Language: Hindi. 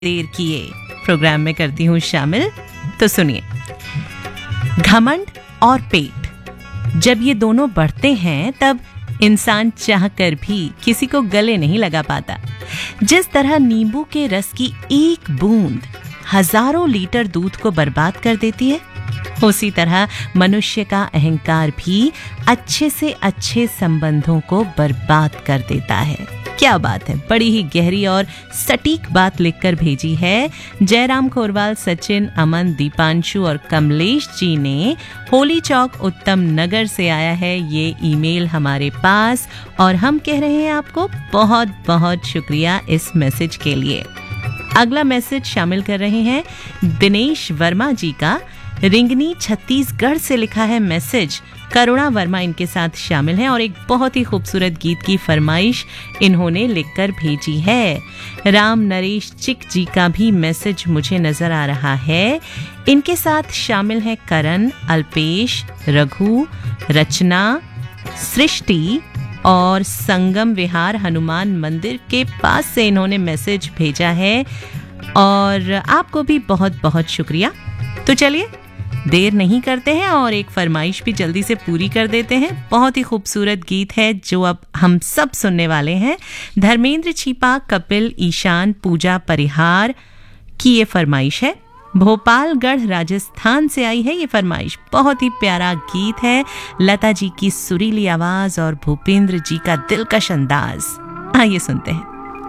देर किए प्रोग्राम में करती हूँ शामिल। तो सुनिए, घमंड और पेट जब ये दोनों बढ़ते हैं तब इंसान चाहकर भी किसी को गले नहीं लगा पाता। जिस तरह नींबू के रस की एक बूंद हजारों लीटर दूध को बर्बाद कर देती है, उसी तरह मनुष्य का अहंकार भी अच्छे से अच्छे संबंधों को बर्बाद कर देता है। क्या बात है, बड़ी ही गहरी और सटीक बात लिखकर भेजी है जयराम खोरवाल, सचिन, अमन, दीपांशु और कमलेश जी ने। होली चौक उत्तम नगर से आया है ये ईमेल हमारे पास और हम कह रहे हैं आपको बहुत बहुत शुक्रिया इस मैसेज के लिए। अगला मैसेज शामिल कर रहे हैं दिनेश वर्मा जी का। रिंगनी छत्तीसगढ़ से लिखा है मैसेज। करुणा वर्मा इनके साथ शामिल हैं और एक बहुत ही खूबसूरत गीत की फरमाइश इन्होंने लिखकर भेजी है। राम नरेश चिक जी का भी मैसेज मुझे नजर आ रहा है। इनके साथ शामिल हैं करण, अल्पेश, रघु, रचना, सृष्टि और संगम विहार हनुमान मंदिर के पास से इन्होंने मैसेज भेजा है और आपको भी बहुत बहुत शुक्रिया। तो चलिए देर नहीं करते हैं और एक फरमाइश भी जल्दी से पूरी कर देते हैं। बहुत ही खूबसूरत गीत है जो अब हम सब सुनने वाले हैं। धर्मेंद्र छिपा, कपिल, ईशान, पूजा परिहार की ये फरमाइश है। भोपालगढ़ राजस्थान से आई है ये फरमाइश। बहुत ही प्यारा गीत है, लता जी की सुरीली आवाज और भूपेंद्र जी का दिलकश अंदाज। आइए सुनते हैं।